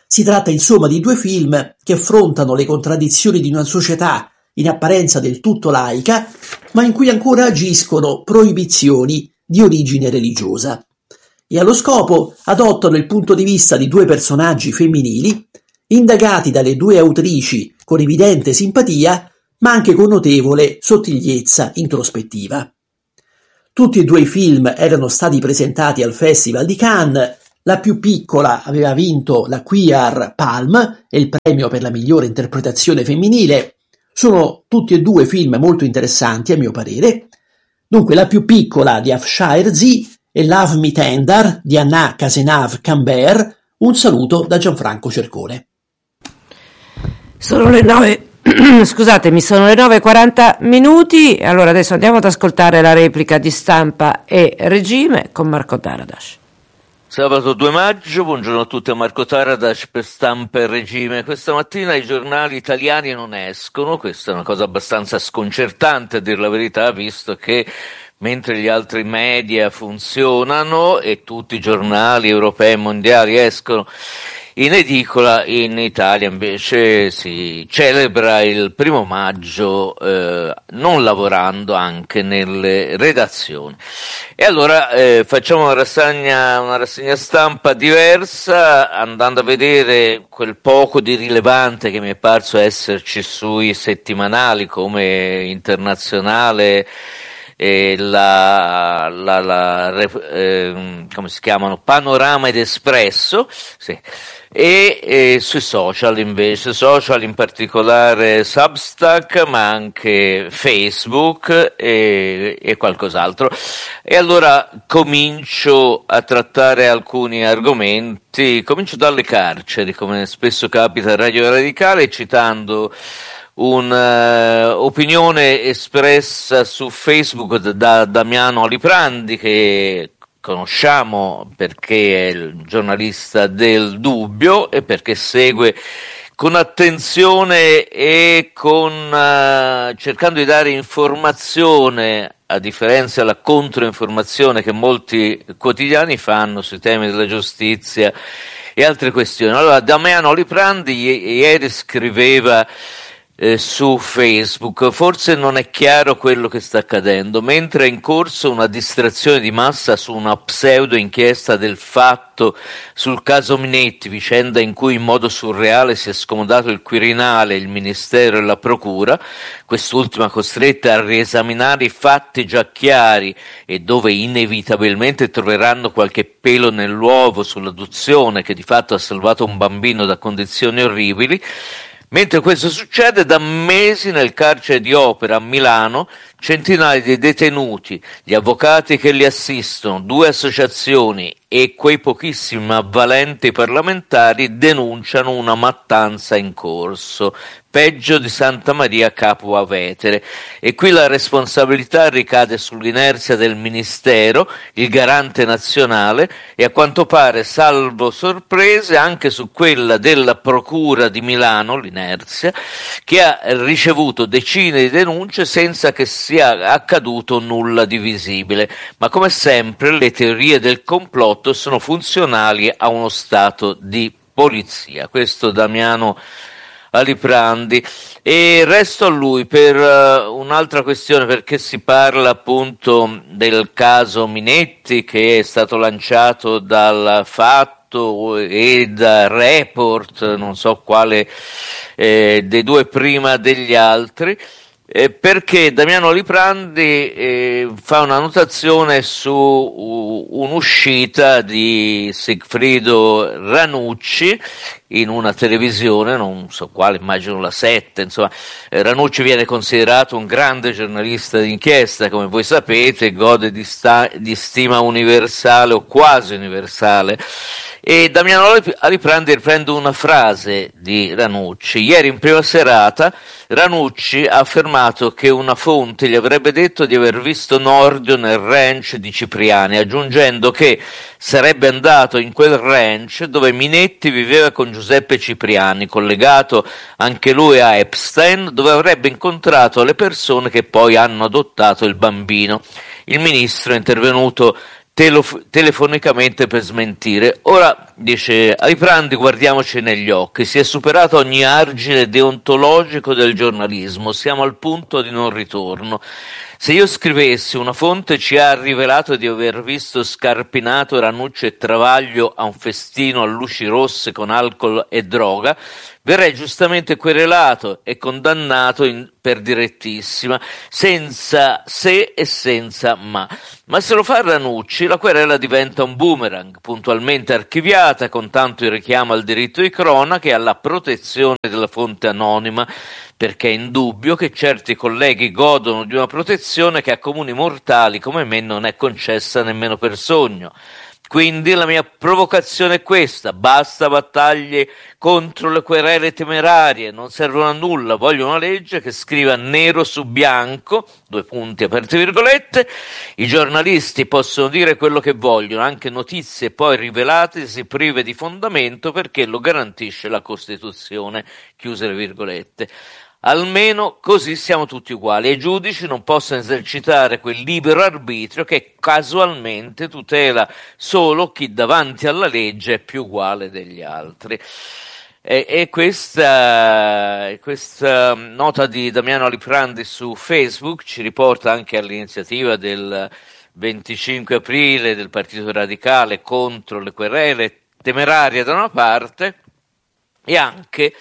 Si tratta insomma di due film che affrontano le contraddizioni di una società in apparenza del tutto laica, ma in cui ancora agiscono proibizioni di origine religiosa. E allo scopo adottano il punto di vista di due personaggi femminili, indagati dalle due autrici con evidente simpatia, ma anche con notevole sottigliezza introspettiva. Tutti e due i film erano stati presentati al Festival di Cannes. La più piccola aveva vinto la Queer Palm e il premio per la migliore interpretazione femminile. Sono tutti e due film molto interessanti a mio parere. Dunque La più piccola di Afshar Herzi e Love Me Tender di Anna Cazenave-Cambert. Un saluto da Gianfranco Cercone. Sono le 9. Scusatemi, sono le 9:40. Allora adesso andiamo ad ascoltare la replica di Stampa e Regime con Marco Taradas. Sabato 2 maggio, buongiorno a tutti, a Marco Taradas per Stampa e Regime. Questa mattina i giornali italiani non escono, questa è una cosa abbastanza sconcertante a dir la verità, visto che mentre gli altri media funzionano e tutti i giornali europei e mondiali escono in edicola, in Italia invece si celebra il 1 maggio non lavorando anche nelle redazioni. E allora facciamo una rassegna stampa diversa, andando a vedere quel poco di rilevante che mi è parso esserci sui settimanali come Internazionale e come si chiamano? Panorama ed Espresso, sì. E sui social invece, in particolare Substack, ma anche Facebook e qualcos'altro. E allora comincio a trattare alcuni argomenti, comincio dalle carceri, come spesso capita a Radio Radicale, citando un'opinione espressa su Facebook da Damiano Aliprandi, che conosciamo perché è il giornalista del Dubbio e perché segue con attenzione e cercando di dare informazione, a differenza della controinformazione che molti quotidiani fanno sui temi della giustizia e altre questioni. Allora, Damiano Aliprandi ieri scriveva su Facebook: forse non è chiaro quello che sta accadendo, mentre è in corso una distrazione di massa su una pseudo inchiesta del Fatto sul caso Minetti, vicenda in cui in modo surreale si è scomodato il Quirinale, il Ministero e la Procura, quest'ultima costretta a riesaminare i fatti già chiari e dove inevitabilmente troveranno qualche pelo nell'uovo sull'adozione che di fatto ha salvato un bambino da condizioni orribili. Mentre questo succede, da mesi nel carcere di Opera a Milano centinaia di detenuti, gli avvocati che li assistono, 2 associazioni e quei pochissimi ma valenti parlamentari denunciano una mattanza in corso, peggio di Santa Maria Capua Vetere. E qui la responsabilità ricade sull'inerzia del Ministero, il garante nazionale, e a quanto pare, salvo sorprese, anche su quella della Procura di Milano, l'inerzia, che ha ricevuto decine di denunce senza che sia accaduto nulla di visibile. Ma come sempre le teorie del complotto sono funzionali a uno stato di polizia. Questo Damiano Aliprandi. E resto a lui per un'altra questione, perché si parla appunto del caso Minetti, che è stato lanciato dal Fatto e da Report, non so quale dei due prima degli altri, perché Damiano Aliprandi fa una notazione su un'uscita di Sigfrido Ranucci in una televisione, non so quale, immagino la 7, insomma. Ranucci viene considerato un grande giornalista d'inchiesta, come voi sapete, gode di stima universale o quasi universale. E Damiano Aliprandi riprende una frase di Ranucci. Ieri in prima serata Ranucci ha affermato che una fonte gli avrebbe detto di aver visto Nordio nel ranch di Cipriani, aggiungendo che sarebbe andato in quel ranch dove Minetti viveva con Giuseppe Cipriani, collegato anche lui a Epstein, dove avrebbe incontrato le persone che poi hanno adottato il bambino. Il ministro è intervenuto telefonicamente per smentire. Ora, dice Aliprandi, guardiamoci negli occhi, si è superato ogni argine deontologico del giornalismo, siamo al punto di non ritorno. Se io scrivessi una fonte ci ha rivelato di aver visto Scarpinato, Ranucci e Travaglio a un festino a luci rosse con alcol e droga, verrei giustamente querelato e condannato per direttissima, senza se e senza ma. Ma se lo fa Ranucci, la querela diventa un boomerang, puntualmente archiviata, con tanto il richiamo al diritto di cronaca e alla protezione della fonte anonima, perché è indubbio che certi colleghi godono di una protezione che a comuni mortali come me non è concessa nemmeno per sogno. Quindi la mia provocazione è questa: basta battaglie contro le querele temerarie, non servono a nulla, voglio una legge che scriva nero su bianco, aperte virgolette, i giornalisti possono dire quello che vogliono, anche notizie poi rivelate si prive di fondamento perché lo garantisce la Costituzione, chiuse le virgolette. Almeno così siamo tutti uguali e i giudici non possono esercitare quel libero arbitrio che casualmente tutela solo chi davanti alla legge è più uguale degli altri. E questa nota di Damiano Aliprandi su Facebook ci riporta anche all'iniziativa del 25 aprile del Partito Radicale contro le querele temerarie da una parte e anche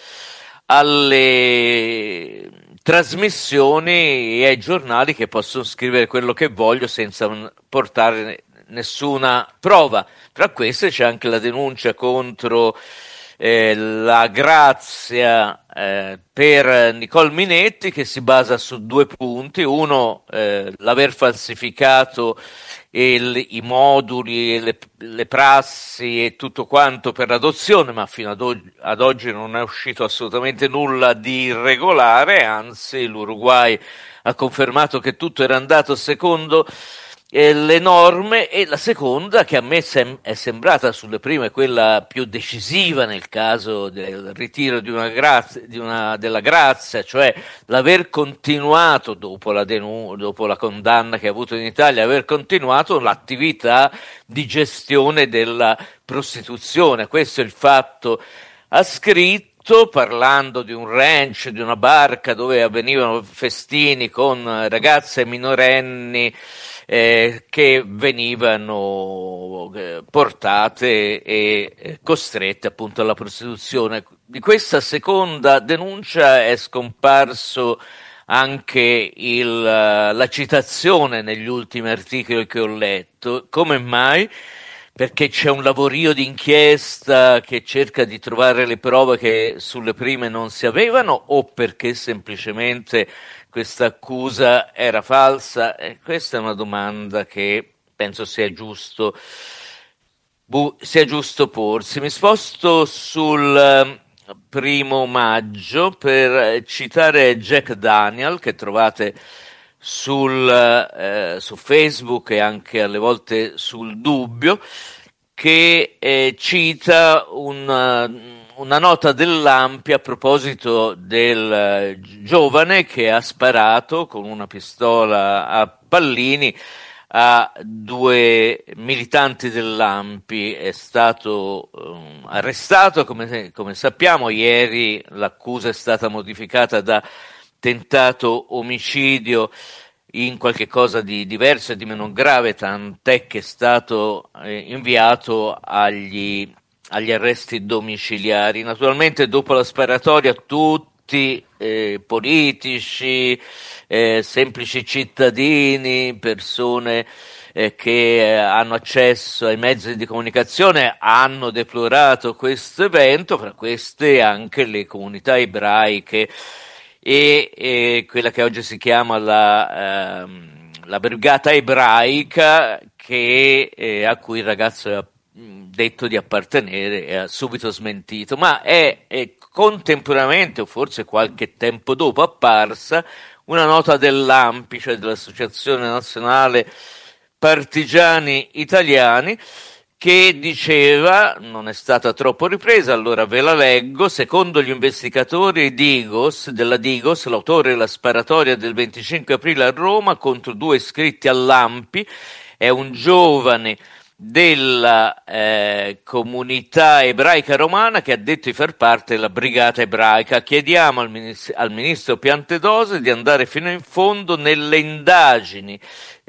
alle trasmissioni e ai giornali che possono scrivere quello che voglio senza portare nessuna prova. Tra queste c'è anche la denuncia contro la grazia per Nicole Minetti, che si basa su 2 punti: uno, l'aver falsificato i moduli, le prassi e tutto quanto per l'adozione, ma fino ad oggi non è uscito assolutamente nulla di irregolare, anzi l'Uruguay ha confermato che tutto era andato secondo le norme. E la seconda, che a me è sembrata sulle prime quella più decisiva nel caso del ritiro della grazia, cioè l'aver continuato dopo la condanna che ha avuto in Italia, aver continuato l'attività di gestione della prostituzione. Questo è il fatto. Ha scritto, parlando di un ranch, di una barca dove avvenivano festini con ragazze minorenni che venivano portate e costrette appunto alla prostituzione. Di questa seconda denuncia è scomparso anche la citazione negli ultimi articoli che ho letto. Come mai? Perché c'è un lavorio di inchiesta che cerca di trovare le prove che sulle prime non si avevano, o perché semplicemente questa accusa era falsa? Questa è una domanda che penso sia giusto porsi. Mi sposto sul 1 maggio per citare Jack Daniel, che trovate su Facebook e anche alle volte sul Dubbio, che cita una nota dell'Ampi a proposito del giovane che ha sparato con una pistola a pallini a 2 militanti dell'Ampi. È stato arrestato, come sappiamo. Ieri l'accusa è stata modificata da tentato omicidio in qualche cosa di diverso e di meno grave, tant'è che è stato inviato agli arresti domiciliari. Naturalmente dopo la sparatoria tutti, politici, semplici cittadini, persone che hanno accesso ai mezzi di comunicazione, hanno deplorato questo evento, fra queste anche le comunità ebraiche e quella che oggi si chiama la brigata ebraica, a cui il ragazzo ha detto di appartenere e ha subito smentito, ma è contemporaneamente, o forse qualche tempo dopo, apparsa una nota dell'ANPI, cioè dell'Associazione Nazionale Partigiani Italiani, che diceva, non è stata troppo ripresa, allora ve la leggo: secondo gli investigatori della Digos, l'autore della sparatoria del 25 aprile a Roma contro 2 iscritti all'ANPI è un giovane della comunità ebraica romana che ha detto di far parte della brigata ebraica. Chiediamo al ministro Piantedosi di andare fino in fondo nelle indagini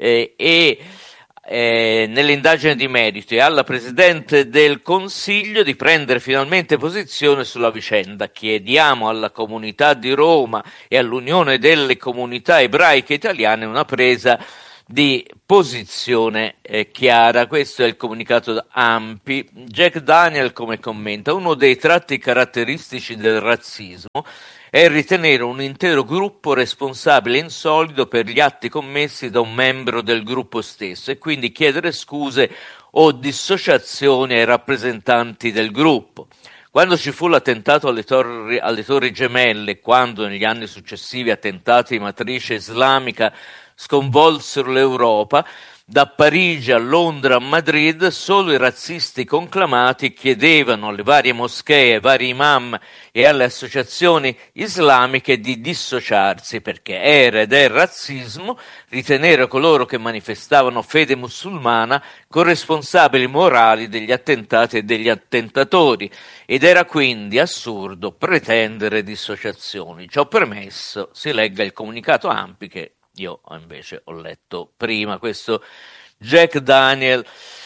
nelle indagini di merito e alla Presidente del Consiglio di prendere finalmente posizione sulla vicenda. Chiediamo alla comunità di Roma e all'Unione delle Comunità Ebraiche Italiane una presa di posizione chiara. Questo è il comunicato ANPI. Jack Daniel come commenta: uno dei tratti caratteristici del razzismo è ritenere un intero gruppo responsabile e insolido per gli atti commessi da un membro del gruppo stesso e quindi chiedere scuse o dissociazioni ai rappresentanti del gruppo. Quando ci fu l'attentato alle Torri Gemelle, quando negli anni successivi attentati di matrice islamica sconvolsero l'Europa, da Parigi a Londra a Madrid, solo i razzisti conclamati chiedevano alle varie moschee, ai vari imam e alle associazioni islamiche di dissociarsi, perché era ed è razzismo ritenere coloro che manifestavano fede musulmana corresponsabili morali degli attentati e degli attentatori, ed era quindi assurdo pretendere dissociazioni. Ciò premesso, si legga il comunicato ANPI che io invece ho letto prima. Questo Jack Daniel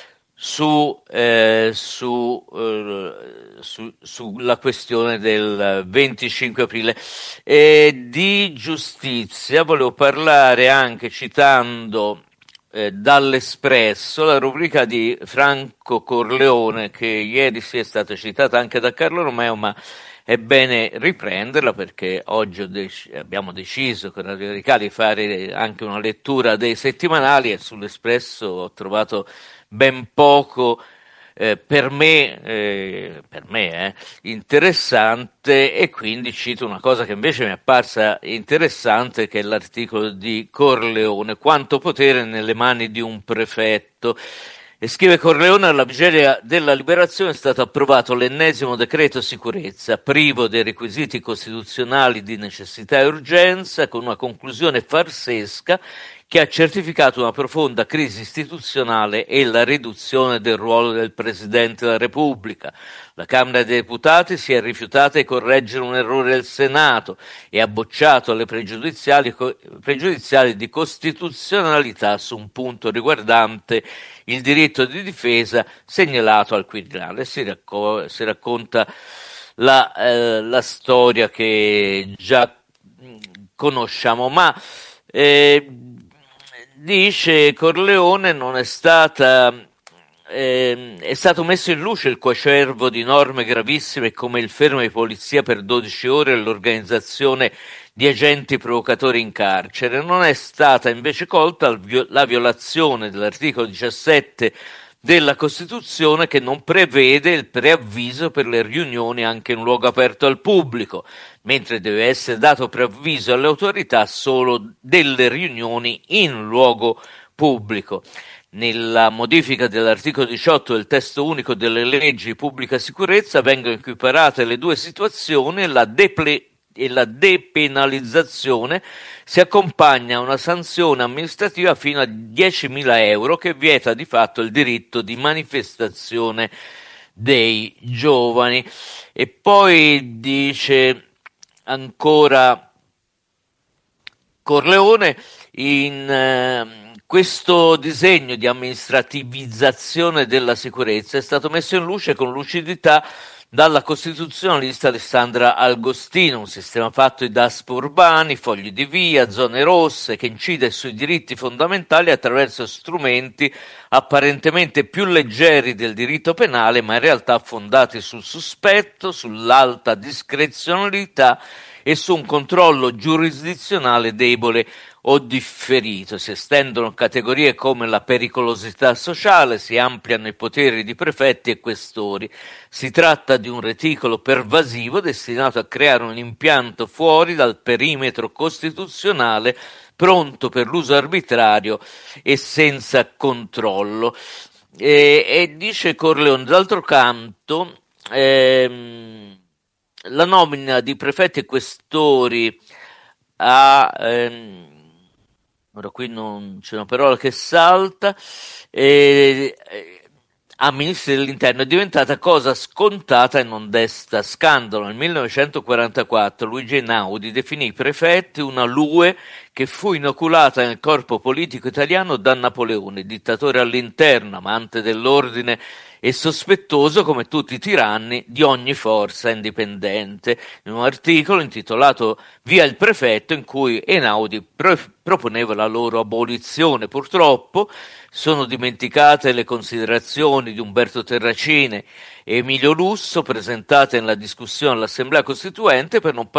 sulla questione del 25 aprile. Di giustizia volevo parlare anche citando dall'Espresso la rubrica di Franco Corleone, che ieri è stata citata anche da Carlo Romeo, ma è bene riprenderla perché oggi abbiamo deciso con Radio Radicale di fare anche una lettura dei settimanali e sull'Espresso ho trovato ben poco per me interessante, e quindi cito una cosa che invece mi è apparsa interessante, che è l'articolo di Corleone: quanto potere nelle mani di un prefetto. E scrive Corleone: alla vigilia della liberazione è stato approvato l'ennesimo decreto sicurezza, privo dei requisiti costituzionali di necessità e urgenza, con una conclusione farsesca che ha certificato una profonda crisi istituzionale e la riduzione del ruolo del Presidente della Repubblica. La Camera dei Deputati si è rifiutata di correggere un errore del Senato e ha bocciato le pregiudiziali di costituzionalità su un punto riguardante il diritto di difesa segnalato al Quirinale. Si racconta la storia che già conosciamo, ma dice Corleone è stato messo in luce il coacervo di norme gravissime come il fermo di polizia per 12 ore e l'organizzazione di agenti provocatori in carcere. Non è stata invece colta la violazione dell'articolo 17 della Costituzione, che non prevede il preavviso per le riunioni anche in luogo aperto al pubblico, mentre deve essere dato preavviso alle autorità solo delle riunioni in luogo pubblico. Nella modifica dell'articolo 18 del testo unico delle leggi di pubblica sicurezza vengono equiparate le due situazioni e la depenalizzazione si accompagna a una sanzione amministrativa fino a 10.000 euro che vieta di fatto il diritto di manifestazione dei giovani. E poi dice ancora Corleone: questo disegno di amministrativizzazione della sicurezza è stato messo in luce con lucidità dalla costituzionalista Alessandra Agostino, un sistema fatto di DASPO urbani, fogli di via, zone rosse, che incide sui diritti fondamentali attraverso strumenti apparentemente più leggeri del diritto penale, ma in realtà fondati sul sospetto, sull'alta discrezionalità e su un controllo giurisdizionale debole o differito. Si estendono categorie come la pericolosità sociale, si ampliano i poteri di prefetti e questori. Si tratta di un reticolo pervasivo destinato a creare un impianto fuori dal perimetro costituzionale, pronto per l'uso arbitrario e senza controllo. E dice Corleone, d'altro canto, la nomina di prefetti e questori ora qui non c'è una parola che salta, a ministri dell'interno è diventata cosa scontata e non desta scandalo. Nel 1944 Luigi Einaudi definì i prefetti una lue che fu inoculata nel corpo politico italiano da Napoleone, dittatore all'interno, amante dell'ordine e sospettoso, come tutti i tiranni, di ogni forza indipendente. In un articolo intitolato Via il prefetto, in cui Einaudi proponeva la loro abolizione. Purtroppo sono dimenticate le considerazioni di Umberto Terracini e Emilio Lusso presentate nella discussione all'Assemblea Costituente, per non